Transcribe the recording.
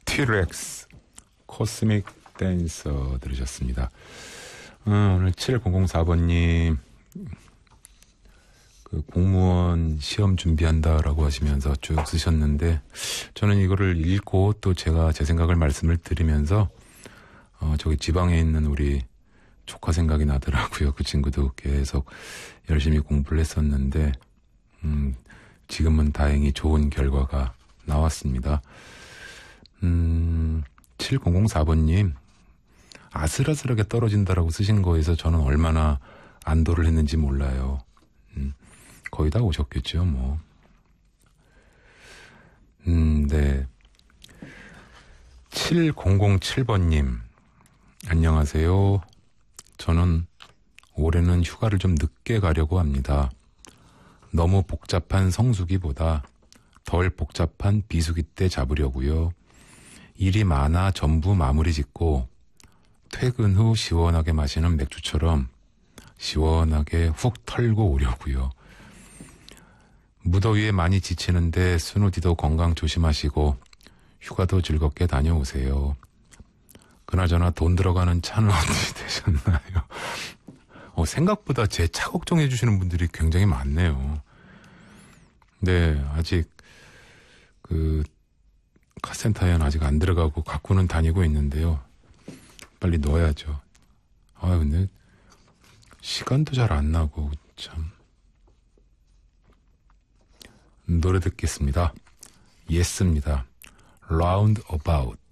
T-Rex 코스믹 댄서 들으셨습니다. 오늘 7004번님 그 공무원 시험 준비한다라고 하시면서 쭉 쓰셨는데, 저는 이거를 읽고 또 제가 제 생각을 말씀을 드리면서 저기 지방에 있는 우리 조카 생각이 나더라고요. 그 친구도 계속 열심히 공부를 했었는데 지금은 다행히 좋은 결과가 나왔습니다. 7004번님 아슬아슬하게 떨어진다라고 쓰신 거에서 저는 얼마나 안도를 했는지 몰라요. 거의 다 오셨겠죠, 뭐. 네. 7007번님, 안녕하세요. 저는 올해는 휴가를 좀 늦게 가려고 합니다. 너무 복잡한 성수기보다 덜 복잡한 비수기 때 잡으려고요. 일이 많아 전부 마무리 짓고 퇴근 후 시원하게 마시는 맥주처럼 시원하게 훅 털고 오려고요. 무더위에 많이 지치는데 스누디도 건강 조심하시고 휴가도 즐겁게 다녀오세요. 그나저나 돈 들어가는 차는 어떻게 되셨나요? 생각보다 제 차 걱정해 주시는 분들이 굉장히 많네요. 네, 아직 카센터에는 아직 안 들어가고 갖고는 다니고 있는데요. 빨리 넣어야죠. 근데 시간도 잘 안 나고 참. 노래 듣겠습니다. 예스입니다. Round About.